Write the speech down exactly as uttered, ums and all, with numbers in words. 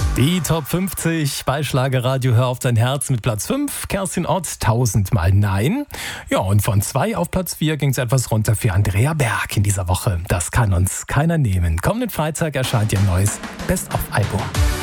Die Top fünfzig bei Schlagerradio Hör auf dein Herz mit Platz fünf. Kerstin Ott, tausendmal Nein. Ja, und von zwei auf Platz vier ging es etwas runter für Andrea Berg in dieser Woche. Das kann uns keiner nehmen. Kommenden Freitag erscheint ihr neues Best-of-Album.